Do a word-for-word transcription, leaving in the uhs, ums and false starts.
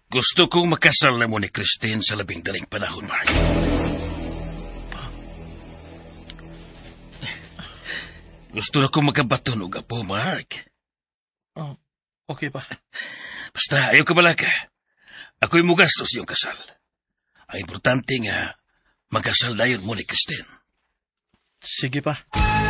Gusto kong makasal na mo ni Christine sa labing daling panahon, Mark. Gusto na kong magkabaton og apo, Mark. Oh, okay pa. Basta, ayaw ka balaka. Ako'y mugastos yung kasal. Ang importante nga, magkasal dayon mo ni Christine. Sige pa.